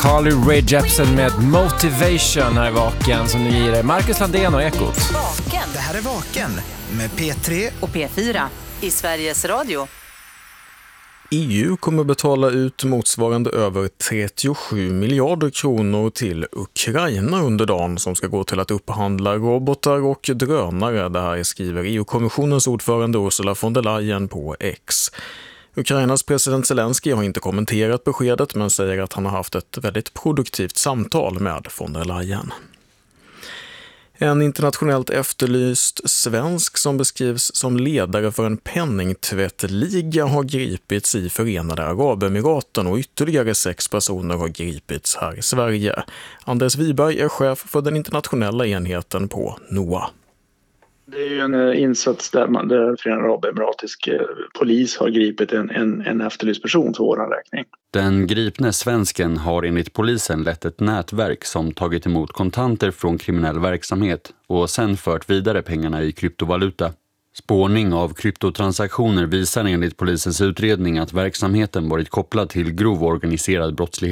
Carly Rae Jepsen med Motivation här i Vaken som nu ger dig Marcus Landén och Ekot. Vaken. Det här är Vaken med P3 och P4 i Sveriges Radio. EU kommer betala ut motsvarande över 37 miljarder kronor till Ukraina under dagen som ska gå till att upphandla robotar och drönare. Det här skriver EU-kommissionens ordförande Ursula von der Leyen på X. Ukrainas president Zelensky har inte kommenterat beskedet men säger att han har haft ett väldigt produktivt samtal med von der Leyen. En internationellt efterlyst svensk som beskrivs som ledare för en penningtvättliga har gripits i Förenade Arabemiraten och ytterligare 6 personer har gripits här i Sverige. Anders Wiberg är chef för den internationella enheten på NOA. Det är ju en insats där Förenade Arabemiratisk polis har gripit en efterlyst person för våran räkning. Den gripne svensken har enligt polisen lett ett nätverk som tagit emot kontanter från kriminell verksamhet och sen fört vidare pengarna i kryptovaluta. Spårning av kryptotransaktioner visar enligt polisens utredning att verksamheten varit kopplad till grov organiserad brottslighet.